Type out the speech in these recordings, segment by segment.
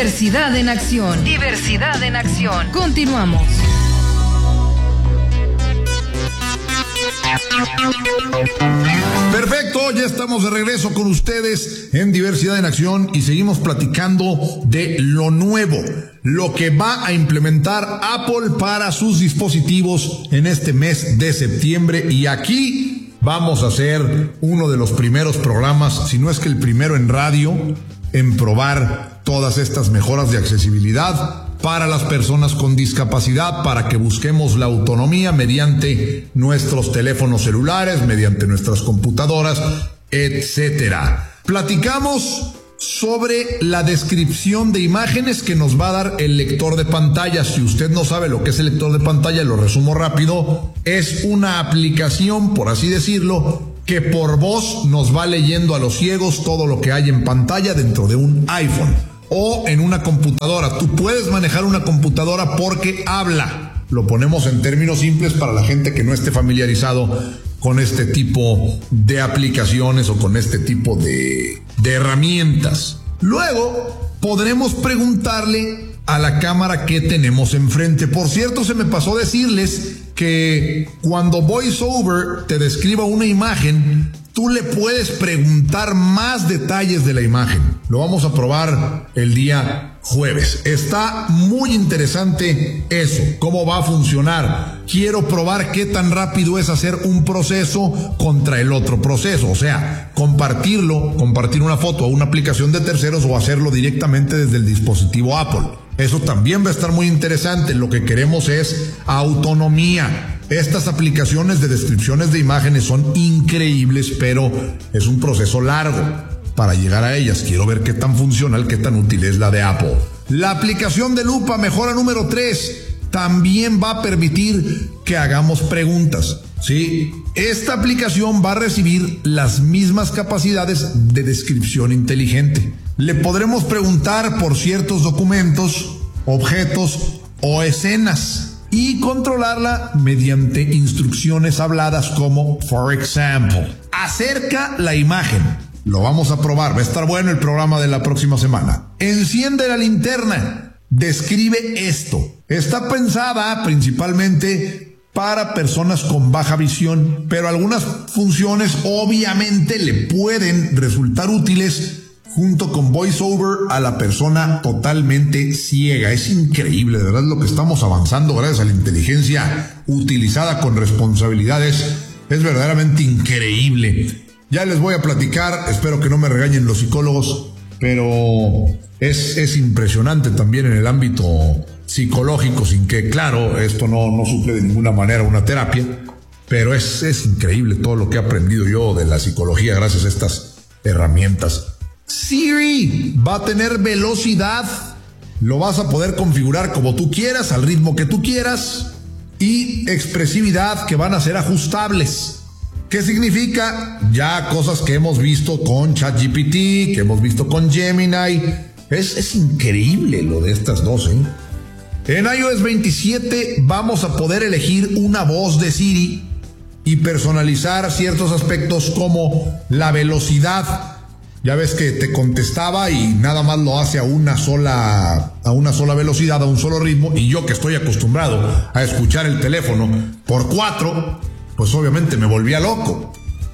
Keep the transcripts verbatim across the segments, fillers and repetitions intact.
Diversidad en acción. Diversidad en acción. Continuamos. Perfecto, ya estamos de regreso con ustedes en Diversidad en Acción y seguimos platicando de lo nuevo, lo que va a implementar Apple para sus dispositivos en este mes de septiembre. Y aquí vamos a hacer uno de los primeros programas, si no es que el primero en radio, en probar todas estas mejoras de accesibilidad para las personas con discapacidad, para que busquemos la autonomía mediante nuestros teléfonos celulares, mediante nuestras computadoras, etcétera. Platicamos sobre la descripción de imágenes que nos va a dar el lector de pantalla. Si usted no sabe lo que es el lector de pantalla, lo resumo rápido. Es una aplicación, por así decirlo, que por voz nos va leyendo a los ciegos todo lo que hay en pantalla dentro de un iPhone o en una computadora. Tú puedes manejar una computadora porque habla. Lo ponemos en términos simples para la gente que no esté familiarizado con este tipo de aplicaciones o con este tipo de, de herramientas. Luego podremos preguntarle a la cámara qué tenemos enfrente. Por cierto, se me pasó decirles que cuando VoiceOver te describa una imagen, tú le puedes preguntar más detalles de la imagen. Lo vamos a probar el día jueves. Está muy interesante eso, cómo va a funcionar. Quiero probar qué tan rápido es hacer un proceso contra el otro proceso. O sea, compartirlo, compartir una foto a una aplicación de terceros o hacerlo directamente desde el dispositivo Apple. Eso también va a estar muy interesante. Lo que queremos es autonomía. Estas aplicaciones de descripciones de imágenes son increíbles, pero es un proceso largo para llegar a ellas. Quiero ver qué tan funcional, qué tan útil es la de Apple. La aplicación de lupa, mejora número tres, también va a permitir que hagamos preguntas. Sí, esta aplicación va a recibir las mismas capacidades de descripción inteligente. Le podremos preguntar por ciertos documentos, objetos o escenas y controlarla mediante instrucciones habladas como, for example, acerca la imagen. Lo vamos a probar, va a estar bueno el programa de la próxima semana. Enciende la linterna, describe esto. Está pensada principalmente para personas con baja visión, pero algunas funciones obviamente le pueden resultar útiles junto con VoiceOver a la persona totalmente ciega. Es increíble, de verdad, lo que estamos avanzando gracias a la inteligencia utilizada con responsabilidades. Es verdaderamente increíble. Ya les voy a platicar, espero que no me regañen los psicólogos, pero es, es impresionante también en el ámbito psicológico, sin que, claro, esto no, no suple de ninguna manera una terapia, pero es, es increíble todo lo que he aprendido yo de la psicología gracias a estas herramientas. Siri va a tener velocidad, lo vas a poder configurar como tú quieras, al ritmo que tú quieras, y expresividad que van a ser ajustables. ¿Qué significa? Ya cosas que hemos visto con ChatGPT, que hemos visto con Gemini. Es, es increíble lo de estas dos, ¿eh? En iOS veintisiete vamos a poder elegir una voz de Siri y personalizar ciertos aspectos como la velocidad. Ya ves que te contestaba y nada más lo hace a una sola, a una sola velocidad, a un solo ritmo. Y yo que estoy acostumbrado a escuchar el teléfono por cuatro, pues obviamente me volvía loco.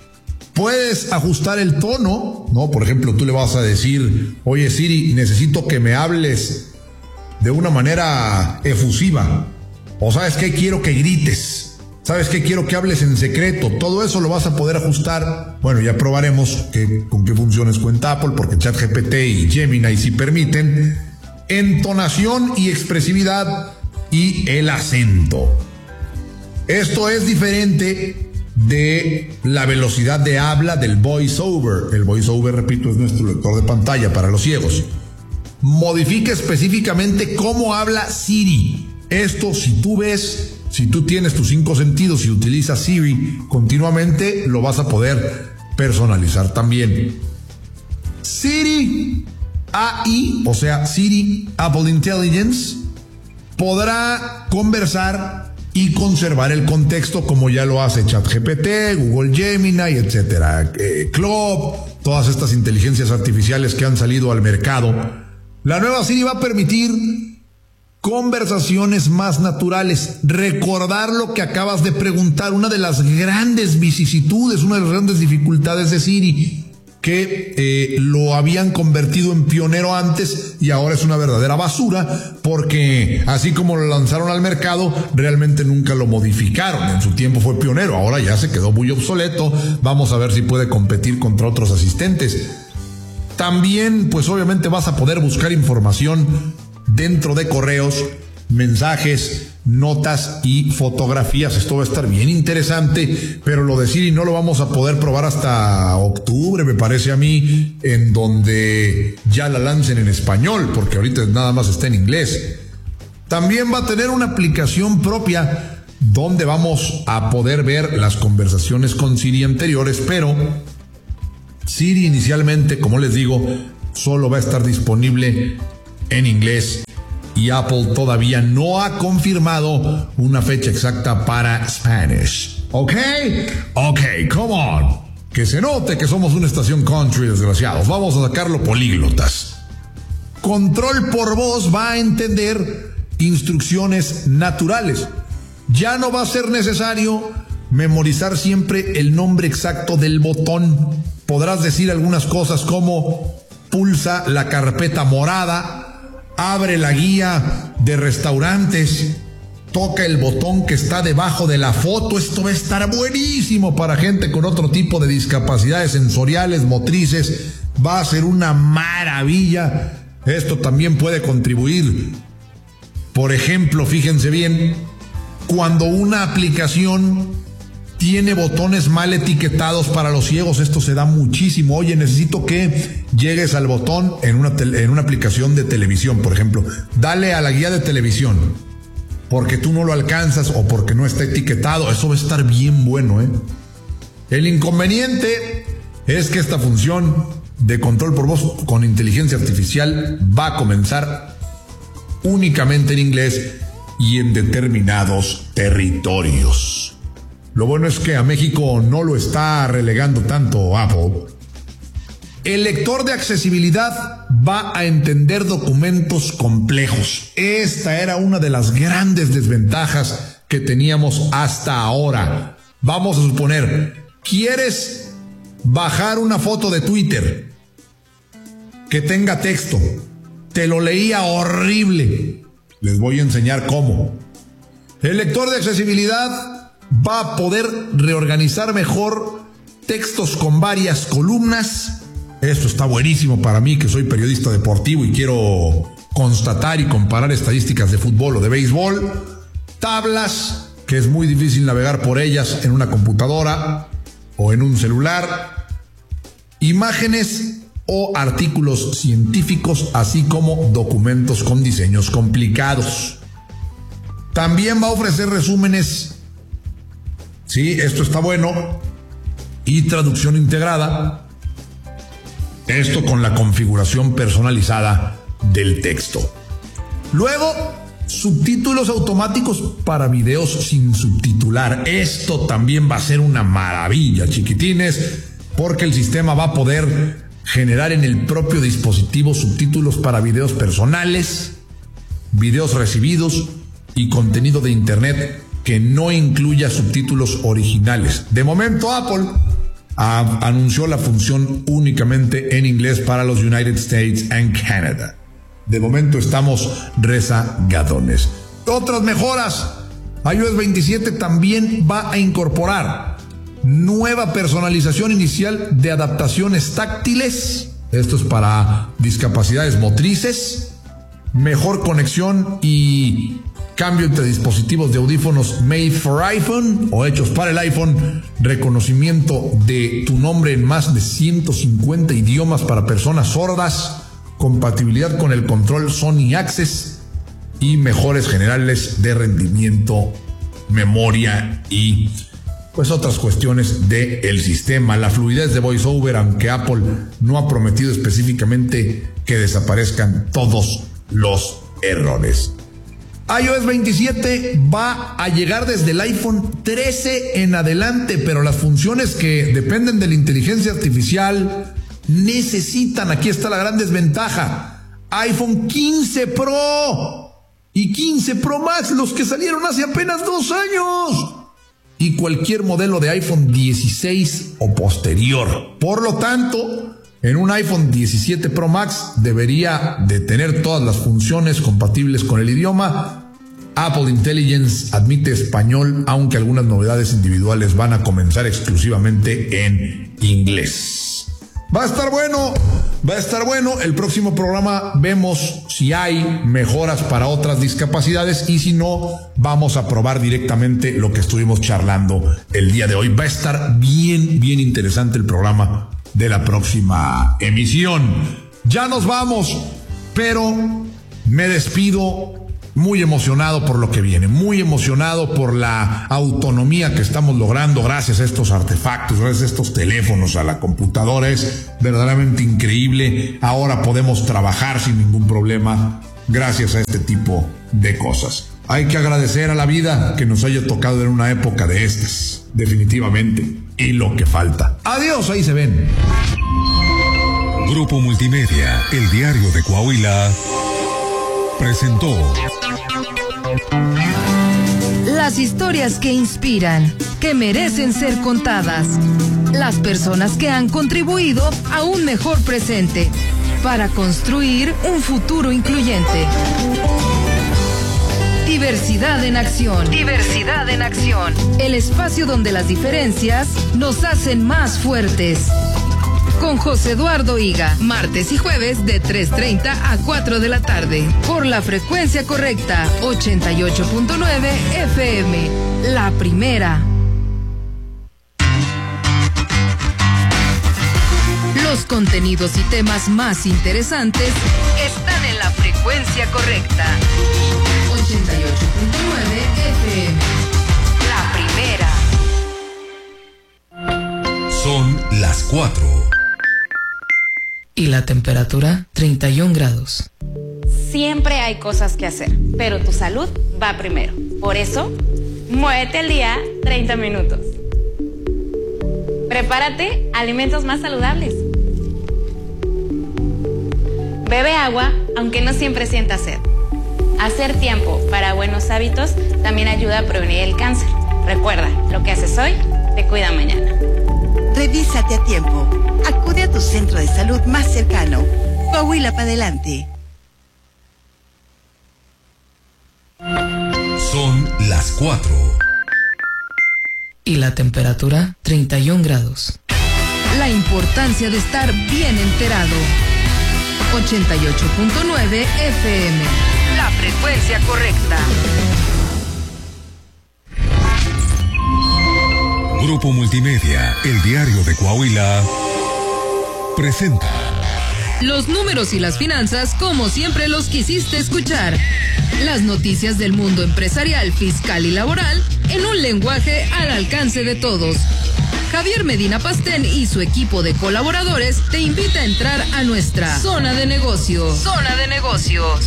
Puedes ajustar el tono, ¿no? Por ejemplo, tú le vas a decir, oye Siri, necesito que me hables de una manera efusiva. O sabes qué, quiero que grites. ¿Sabes qué? Quiero que hables en secreto. Todo eso lo vas a poder ajustar. Bueno, ya probaremos que, con qué funciones cuenta Apple, porque ChatGPT y Gemini sí permiten entonación y expresividad y el acento. Esto es diferente de la velocidad de habla del VoiceOver. El VoiceOver, repito, es nuestro lector de pantalla para los ciegos. Modifica específicamente cómo habla Siri. Esto, si tú ves... Si tú tienes tus cinco sentidos y utilizas Siri continuamente, lo vas a poder personalizar también. Siri A I, o sea, Siri Apple Intelligence, podrá conversar y conservar el contexto como ya lo hace ChatGPT, Google Gemini, etcétera. Eh, Claude, todas estas inteligencias artificiales que han salido al mercado. La nueva Siri va a permitir conversaciones más naturales, recordar lo que acabas de preguntar. Una de las grandes vicisitudes, una de las grandes dificultades de Siri, que eh, lo habían convertido en pionero antes y ahora es una verdadera basura, porque así como lo lanzaron al mercado, realmente nunca lo modificaron. En su tiempo fue pionero, ahora ya se quedó muy obsoleto. Vamos a ver si puede competir contra otros asistentes. También, pues obviamente vas a poder buscar información dentro de correos, mensajes, notas y fotografías. Esto va a estar bien interesante, pero lo de Siri no lo vamos a poder probar hasta octubre, me parece a mí, en donde ya la lancen en español, porque ahorita nada más está en inglés. También va a tener una aplicación propia donde vamos a poder ver las conversaciones con Siri anteriores, pero Siri inicialmente, como les digo, solo va a estar disponible en inglés. Y Apple todavía no ha confirmado una fecha exacta para Spanish. ¿Ok? Ok, come on. Que se note que somos una estación country, desgraciados. Vamos a sacarlo políglotas. Control por voz va a entender instrucciones naturales. Ya no va a ser necesario memorizar siempre el nombre exacto del botón. Podrás decir algunas cosas como pulsa la carpeta morada, abre la guía de restaurantes, toca el botón que está debajo de la foto. Esto va a estar buenísimo para gente con otro tipo de discapacidades sensoriales, motrices. Va a ser una maravilla. Esto también puede contribuir. Por ejemplo, fíjense bien, cuando una aplicación tiene botones mal etiquetados para los ciegos, esto se da muchísimo. Oye, necesito que llegues al botón en una, tele, en una aplicación de televisión, por ejemplo. Dale a la guía de televisión, porque tú no lo alcanzas o porque no está etiquetado. Eso va a estar bien bueno, ¿eh? El inconveniente es que esta función de control por voz con inteligencia artificial va a comenzar únicamente en inglés y en determinados territorios. Lo bueno es que a México no lo está relegando tanto Apple. El lector de accesibilidad va a entender documentos complejos. Esta era una de las grandes desventajas que teníamos hasta ahora. Vamos a suponer, ¿quieres bajar una foto de Twitter que tenga texto? Te lo leía horrible. Les voy a enseñar cómo. El lector de accesibilidad va a poder reorganizar mejor textos con varias columnas. Esto está buenísimo para mí, que soy periodista deportivo y quiero constatar y comparar estadísticas de fútbol o de béisbol. Tablas, que es muy difícil navegar por ellas en una computadora o en un celular. Imágenes o artículos científicos, así como documentos con diseños complicados. También va a ofrecer resúmenes. Sí, esto está bueno. Y traducción integrada. Esto con la configuración personalizada del texto. Luego, subtítulos automáticos para videos sin subtitular. Esto también va a ser una maravilla, chiquitines, porque el sistema va a poder generar en el propio dispositivo subtítulos para videos personales, videos recibidos y contenido de internet que no incluya subtítulos originales. De momento, Apple a, anunció la función únicamente en inglés para los United States and Canada. De momento estamos rezagadones. Otras mejoras. iOS veintisiete también va a incorporar nueva personalización inicial de adaptaciones táctiles. Esto es para discapacidades motrices. Mejor conexión y cambio entre dispositivos de audífonos made for iPhone o hechos para el iPhone. Reconocimiento de tu nombre en más de ciento cincuenta idiomas para personas sordas. Compatibilidad con el control Sony Access y mejores generales de rendimiento, memoria y pues otras cuestiones del sistema. La fluidez de VoiceOver, aunque Apple no ha prometido específicamente que desaparezcan todos los errores. iOS veintisiete va a llegar desde el iPhone trece en adelante, pero las funciones que dependen de la inteligencia artificial necesitan, aquí está la gran desventaja, iPhone quince Pro y quince Pro Max, los que salieron hace apenas dos años. Y cualquier modelo de iPhone dieciséis o posterior. Por lo tanto, en un iPhone diecisiete Pro Max debería de tener todas las funciones compatibles con el idioma. Apple Intelligence admite español, aunque algunas novedades individuales van a comenzar exclusivamente en inglés. Va a estar bueno, va a estar bueno. El próximo programa vemos si hay mejoras para otras discapacidades y si no, vamos a probar directamente lo que estuvimos charlando el día de hoy. Va a estar bien, bien interesante el programa de la próxima emisión. Ya nos vamos, pero me despido muy emocionado por lo que viene, muy emocionado por la autonomía que estamos logrando gracias a estos artefactos, gracias a estos teléfonos, a la computadora. Es verdaderamente increíble. Ahora podemos trabajar sin ningún problema gracias a este tipo de cosas. Hay que agradecer a la vida que nos haya tocado en una época de estas, definitivamente, y lo que falta. Adiós, ahí se ven. Grupo Multimedia, el diario de Coahuila, presentó las historias que inspiran, que merecen ser contadas, las personas que han contribuido a un mejor presente para construir un futuro incluyente. Diversidad en acción. Diversidad en acción. El espacio donde las diferencias nos hacen más fuertes. Con José Eduardo Higa, martes y jueves de tres treinta a cuatro de la tarde, por la frecuencia correcta, ochenta y ocho punto nueve F M, la primera. Los contenidos y temas más interesantes están en la frecuencia correcta, ochenta y ocho punto nueve F M, la primera. Son las cuatro. Y la temperatura, treinta y un grados. Siempre hay cosas que hacer, pero tu salud va primero. Por eso, muévete al día treinta minutos. Prepárate alimentos más saludables. Bebe agua, aunque no siempre sientas sed. Hacer tiempo para buenos hábitos también ayuda a prevenir el cáncer. Recuerda, lo que haces hoy te cuida mañana. Revísate a tiempo. Acude a tu centro de salud más cercano. Coahuila para adelante. Son las cuatro. Y la temperatura, treinta y un grados. La importancia de estar bien enterado. ochenta y ocho punto nueve F M. La frecuencia correcta. Grupo Multimedia, el diario de Coahuila, presenta los números y las finanzas como siempre los quisiste escuchar. Las noticias del mundo empresarial, fiscal y laboral en un lenguaje al alcance de todos. Javier Medina Pastén y su equipo de colaboradores te invita a entrar a nuestra zona de negocios. Zona de negocios.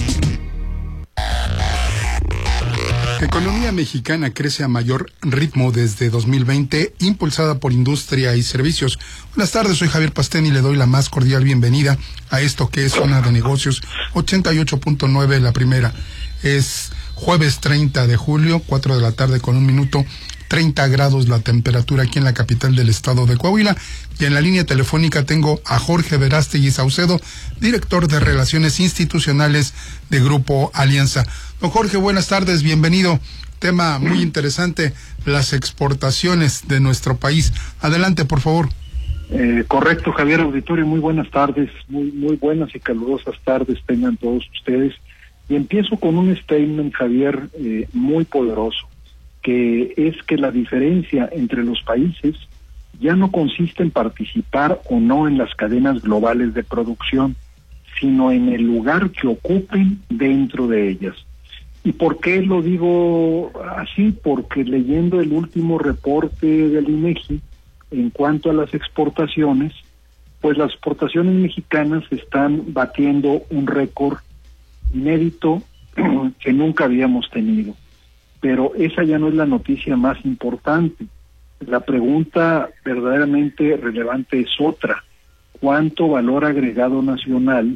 La economía mexicana crece a mayor ritmo desde dos mil veinte, impulsada por industria y servicios. Buenas tardes, soy Javier Pastén y le doy la más cordial bienvenida a esto que es Zona de Negocios, ochenta y ocho punto nueve la primera. Es jueves treinta de julio, cuatro de la tarde con un minuto, treinta grados la temperatura aquí en la capital del estado de Coahuila. Y en la línea telefónica tengo a Jorge Verástegui Saucedo, director de Relaciones Institucionales de Grupo Alianza. Don Jorge, buenas tardes, bienvenido. Tema muy interesante, las exportaciones de nuestro país. Adelante, por favor. Eh, correcto, Javier Auditorio, muy buenas tardes, muy muy buenas y calurosas tardes tengan todos ustedes. Y empiezo con un statement, Javier, eh, muy poderoso, que es que la diferencia entre los países ya no consiste en participar o no en las cadenas globales de producción, sino en el lugar que ocupen dentro de ellas. ¿Y por qué lo digo así? Porque leyendo el último reporte del INEGI en cuanto a las exportaciones, pues las exportaciones mexicanas están batiendo un récord inédito que nunca habíamos tenido. Pero esa ya no es la noticia más importante. La pregunta verdaderamente relevante es otra. ¿Cuánto valor agregado nacional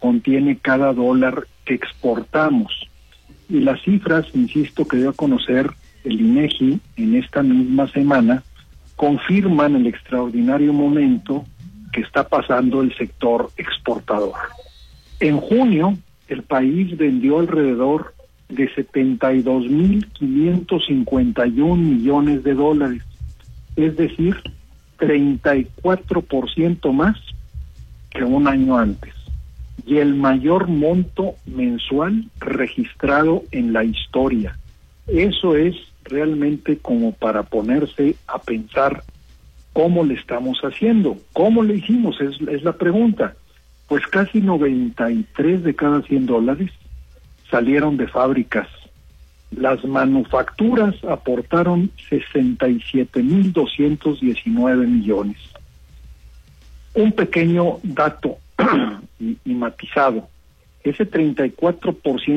contiene cada dólar que exportamos. Y las cifras, insisto, que dio a conocer el INEGI en esta misma semana, confirman el extraordinario momento que está pasando el sector exportador. En junio, el país vendió alrededor de setenta y dos mil quinientos cincuenta y un millones de dólares, es decir, treinta y cuatro por ciento más que un año antes, y el mayor monto mensual registrado en la historia. Eso es realmente como para ponerse a pensar cómo le estamos haciendo, cómo le hicimos, es, es la pregunta. Pues casi noventa y tres de cada cien dólares salieron de fábricas. Las manufacturas aportaron sesenta y siete mil doscientos diecinueve millones. Un pequeño dato y, y matizado, ese treinta y cuatro por ciento